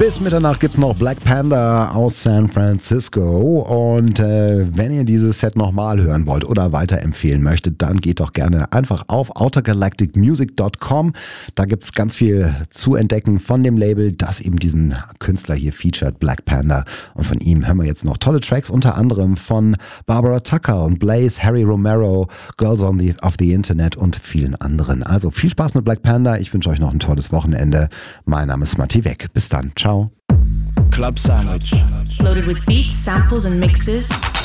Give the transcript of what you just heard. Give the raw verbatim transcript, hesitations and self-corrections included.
Bis Mitternacht gibt's noch Black Panther aus San Francisco. Und äh, wenn ihr dieses Set nochmal hören wollt oder weiterempfehlen möchtet, dann geht doch gerne einfach auf outer galactic music dot com. Da gibt's ganz viel zu entdecken von dem Label, das eben diesen Künstler hier featured, Black Panther. Und von ihm hören wir jetzt noch tolle Tracks, unter anderem von Barbara Tucker und Blaze, Harry Romero, Girls on the, of the Internet und vielen anderen. Also viel Spaß mit Black Panther. Ich wünsche euch noch ein tolles Wochenende. Mein Name ist Matti Weg. Bis dann. Ciao. Club Sandwich. Loaded with beats, samples, and mixes.